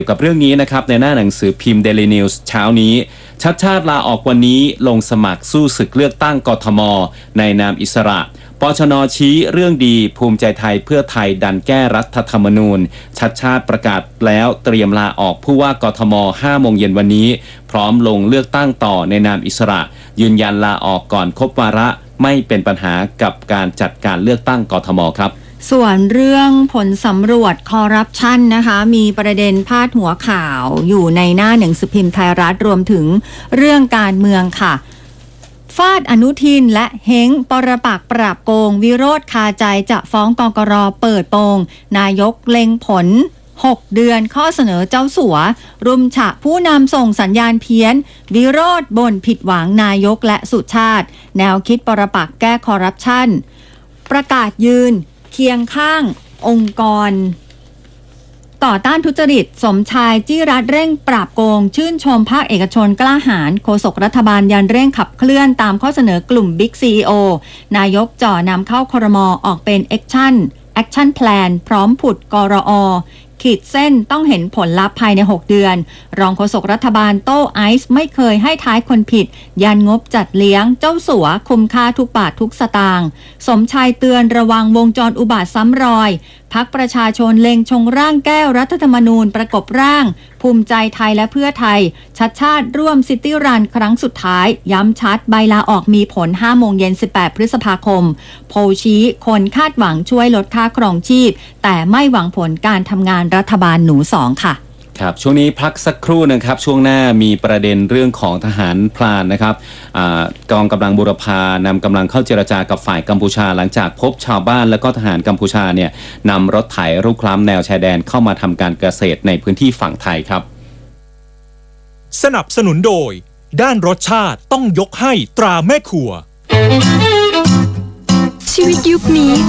กับเรื่องนี้นะครับในหน้าหนังสือพิมพ์ Daily News เช้านี้ชัดชาติลาออกวันนี้ลงสมัครสู้ศึกเลือกตั้งกทมในนามอิสระปชน.ชี้เรื่องดีภูมิใจไทยเพื่อไทยดันแก้รัฐธรรมนูญชัดชาติประกาศแล้วเตรียมลาออกผู้ว่ากทม 5 โมงเย็นวันนี้พร้อมลงเลือกตั้งต่อในนามอิสระยืนยันลาออกก่อนครบวาระไม่เป็นปัญหากับการจัดการเลือกตั้งกทมครับส่วนเรื่องผลสำรวจคอร์รัปชันนะคะมีประเด็นพาดหัวข่าวอยู่ในหน้าหนังสือพิมพ์ไทยรัฐรวมถึงเรื่องการเมืองค่ะฟาดอนุทินและเฮ้งปรปักษ์ปราบโกงวิโรธคาใจจะฟ้องกกร.เปิดโปงนายกเล็งผล6 เดือนข้อเสนอเจ้าสัวรุมฉะผู้นำส่งสัญญาณเพี้ยนวิโรธบ่นผิดหวังนายกและสุชาติแนวคิดปรปักษ์แก้คอร์รัปชันประกาศยืนเคียงข้างองค์กรต่อต้านทุจริตสมชายจี้รัฐเร่งปราบโกงชื่นชมภาคเอกชนกล้าหาญโฆษกรัฐบาลยันเร่งขับเคลื่อนตามข้อเสนอกลุ่มบิ๊กซีอีโอนายกจ่อนำเข้าครม.ออกเป็นแอคชั่นแพลนพร้อมผุดกรอขีดเส้นต้องเห็นผลลัพธ์ภายใน6 เดือนรองโฆษกรัฐบาลโต้ไอซ์ไม่เคยให้ท้ายคนผิดยันงบจัดเลี้ยงเจ้าสัวคุ้มค่าทุกบาททุกสตางค์สมชายเตือนระวังวงจรอุบาทซ้ำรอยพรรคประชาชนเล็งชงร่างแก้รัฐธรรมนูญประกบร่างภูมิใจไทยและเพื่อไทยชัดชาติร่วมซิตี้รันครั้งสุดท้ายย้ำชัดใบลาออกมีผล 5 โมงเย็น 18 พฤษภาคมโพลชี้คนคาดหวังช่วยลดค่าครองชีพแต่ไม่หวังผลการทำงานรัฐบาลหนู2ค่ะครับช่วงนี้พักสักครู่นะครับช่วงหน้ามีประเด็นเรื่องของทหารพรานนะครับกองกำลังบูรพานำกำลังเข้าเจรจากับฝ่ายกัมพูชาหลังจากพบชาวบ้านและก็ทหารกัมพูชาเนี่ยนำรถไถรุกล้ำแนวชายแดนเข้ามาทำการเกษตรในพื้นที่ฝั่งไทยครับสนับสนุนโดยด้านรสชาติต้องยกให้ตราแม่ครัวชีวิตยุคนี้